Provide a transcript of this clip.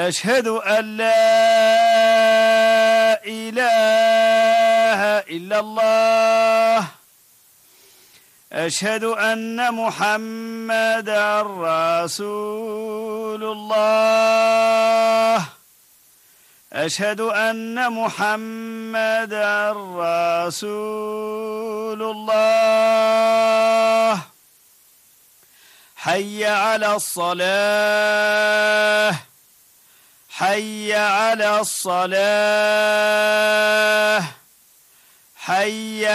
أشهد أن لا إله إلا الله. أشهد أن محمدا رسول الله. أشهد أن محمدا رسول الله. حي على الصلاة. حي على الصلاة. حي